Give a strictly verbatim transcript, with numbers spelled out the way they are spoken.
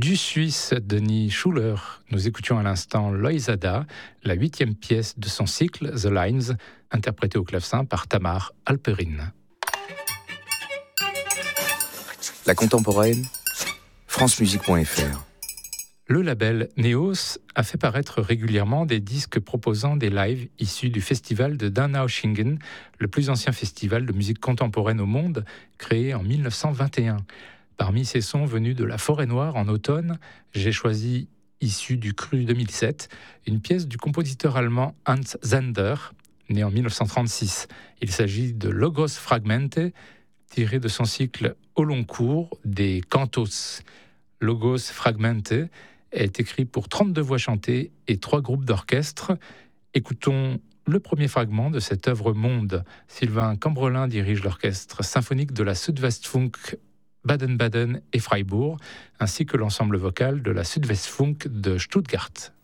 Du Suisse Denis Schuller, nous écoutions à l'instant Loizada, la huitième pièce de son cycle The Lines, interprétée au clavecin par Tamar Alperin. La contemporaine, france musique point f r. Le label Neos a fait paraître régulièrement des disques proposant des lives issus du festival de Donaueschingen, le plus ancien festival de musique contemporaine au monde, créé en mille neuf cent vingt et un. Parmi ces sons venus de la Forêt Noire en automne, j'ai choisi, issu du Cru deux mille sept, une pièce du compositeur allemand Hans Zender, né en mille neuf cent trente-six. Il s'agit de Logos Fragmente, tiré de son cycle au long cours des Cantos. Logos Fragmente est écrit pour trente-deux voix chantées et trois groupes d'orchestre. Écoutons le premier fragment de cette œuvre monde. Sylvain Cambrelin dirige l'orchestre symphonique de la Südwestfunk Baden-Baden et Freiburg, ainsi que l'ensemble vocal de la Südwestfunk de Stuttgart.